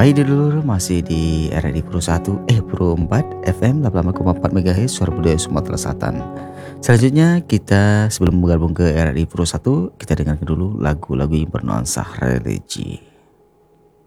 Baik dulu masih di RRI Pro 1, Pro 4 FM 88,4 MHz Suara Budaya Sumatera Selatan. Selanjutnya kita sebelum bergabung ke RRI Pro 1, kita dengarkan dulu lagu-lagu yang bernuansa religi.